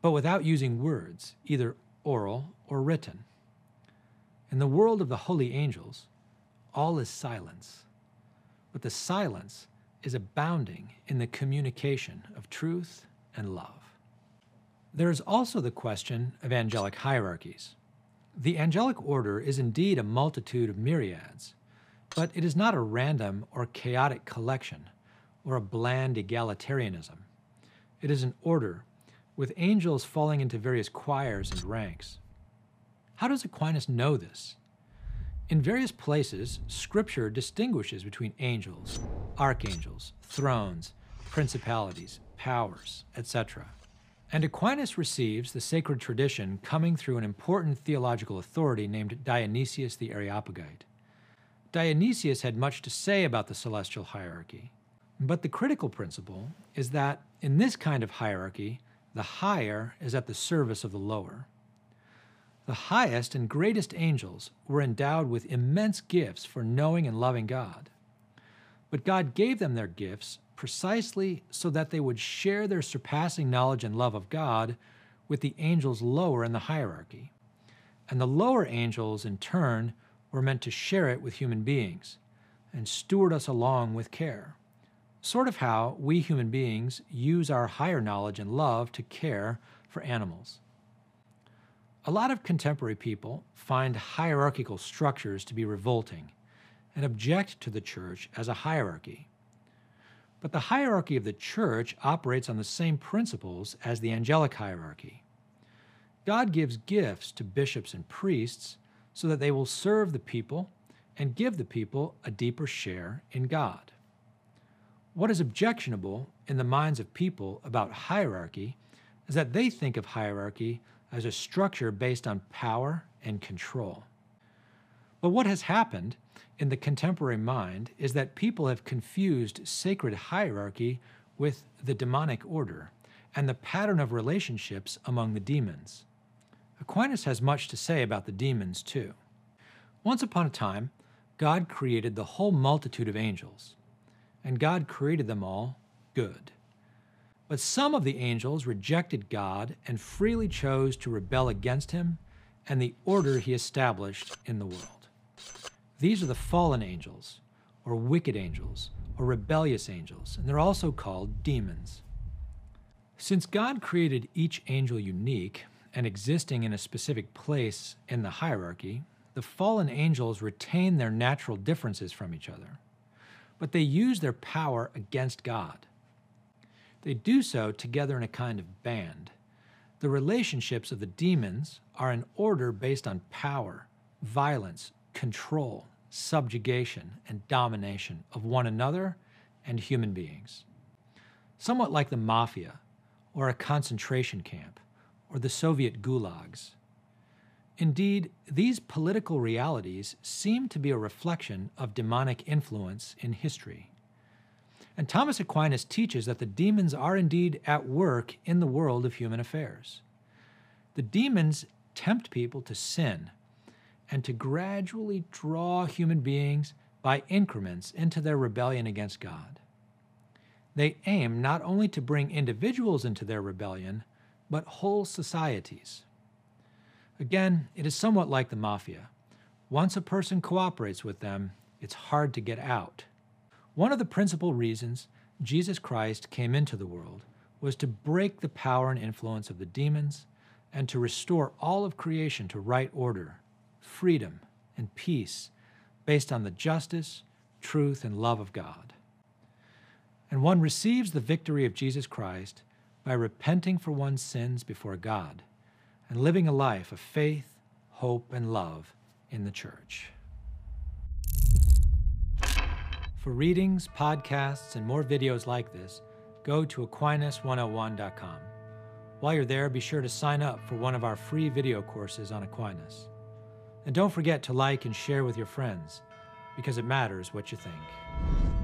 but without using words, either oral or written. In the world of the holy angels, all is silence, but the silence is abounding in the communication of truth and love. There is also the question of angelic hierarchies. The angelic order is indeed a multitude of myriads, but it is not a random or chaotic collection or a bland egalitarianism. It is an order with angels falling into various choirs and ranks. How does Aquinas know this? In various places, Scripture distinguishes between angels, archangels, thrones, principalities, powers, etc. And Aquinas receives the sacred tradition coming through an important theological authority named Dionysius the Areopagite. Dionysius had much to say about the celestial hierarchy, but the critical principle is that in this kind of hierarchy, the higher is at the service of the lower. The highest and greatest angels were endowed with immense gifts for knowing and loving God. But God gave them their gifts precisely so that they would share their surpassing knowledge and love of God with the angels lower in the hierarchy. And the lower angels, in turn, were meant to share it with human beings and steward us along with care. Sort of how we human beings use our higher knowledge and love to care for animals. A lot of contemporary people find hierarchical structures to be revolting and object to the church as a hierarchy. But the hierarchy of the church operates on the same principles as the angelic hierarchy. God gives gifts to bishops and priests so that they will serve the people and give the people a deeper share in God. What is objectionable in the minds of people about hierarchy is that they think of hierarchy as a structure based on power and control. But what has happened in the contemporary mind is that people have confused sacred hierarchy with the demonic order and the pattern of relationships among the demons. Aquinas has much to say about the demons too. Once upon a time, God created the whole multitude of angels, and God created them all good. But some of the angels rejected God and freely chose to rebel against him and the order he established in the world. These are the fallen angels, or wicked angels, or rebellious angels, and they're also called demons. Since God created each angel unique and existing in a specific place in the hierarchy, the fallen angels retain their natural differences from each other, but they use their power against God. They do so together in a kind of band. The relationships of the demons are in order based on power, violence, control, subjugation, and domination of one another and human beings. Somewhat like the mafia, or a concentration camp, or the Soviet gulags. Indeed, these political realities seem to be a reflection of demonic influence in history. And Thomas Aquinas teaches that the demons are indeed at work in the world of human affairs. The demons tempt people to sin and to gradually draw human beings by increments into their rebellion against God. They aim not only to bring individuals into their rebellion, but whole societies. Again, it is somewhat like the mafia. Once a person cooperates with them, it's hard to get out. One of the principal reasons Jesus Christ came into the world was to break the power and influence of the demons and to restore all of creation to right order, freedom, and peace based on the justice, truth, and love of God. And one receives the victory of Jesus Christ by repenting for one's sins before God and living a life of faith, hope, and love in the church. For readings, podcasts, and more videos like this, go to Aquinas101.com. While you're there, be sure to sign up for one of our free video courses on Aquinas. And don't forget to like and share with your friends, because it matters what you think.